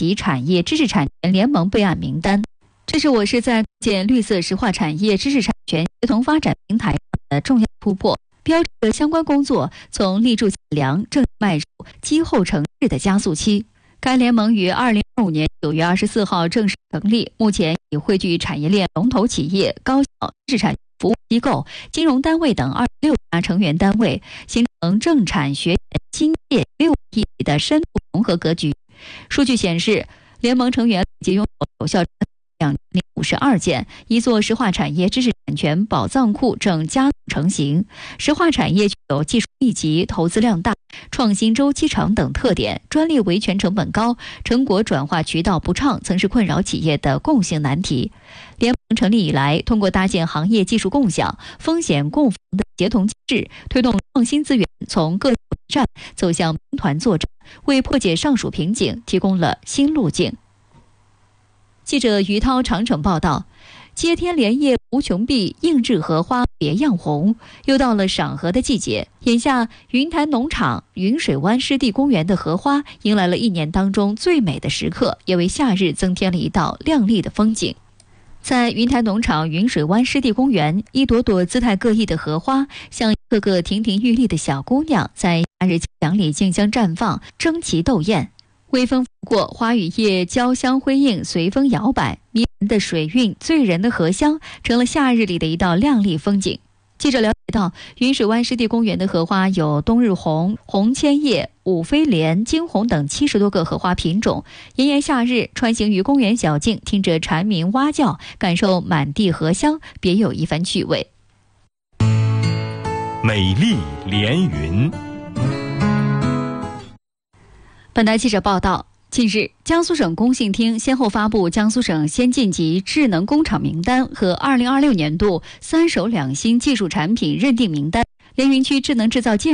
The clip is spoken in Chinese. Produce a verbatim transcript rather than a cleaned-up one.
级产业知识产权联盟备案名单。这是我市在建绿色石化产业知识产权协同发展平台的重要突破，标志着相关工作从立柱建梁正迈入基后成事的加速期。该联盟于二零二五年九月二十四号正式成立，目前已汇聚产业链龙头企业、高校、知识产服务机构、金融单位等二十六家成员单位，形成政产学研新界六一体的深度融合格局。数据显示，联盟成员累计拥有有效两千五十二件，一座石化产业知识产权宝藏库正加速成型。石化产业具有技术密集、投资量大、创新周期长等特点，专利维权成本高，成果转化渠道不畅，曾是困扰企业的共性难题。联盟成立以来，通过搭建行业技术共享、风险共防的协同机制，推动创新资源从个体战走向兵团作战，为破解上述瓶颈提供了新路径。记者于涛长城报道，接天莲叶无穷碧，映制荷花别样红。又到了赏荷的季节，眼下云潭农场云水湾湿地公园的荷花迎来了一年当中最美的时刻，也为夏日增添了一道亮丽的风景。在云潭农场云水湾湿地公园，一朵朵姿态各异的荷花，像一个个亭亭玉立的小姑娘，在夏日清凉里竞相绽放，争奇斗艳。微风拂过，花与叶交相辉映，随风摇摆，迷人的水韵，醉人的荷香，成了夏日里的一道亮丽风景。记者了解到，云水湾湿地公园的荷花有冬日红、红千叶、五飞莲、金红等七十多个荷花品种。炎炎夏日，穿行于公园小径，听着蝉鸣蛙叫，感受满地荷香，别有一番趣味。 美丽连云。 本台记者报道，近日，江苏省工信厅先后发布江苏省先进级智能工厂名单和二零二六年度三手两新技术产品认定名单。连云区智能制造建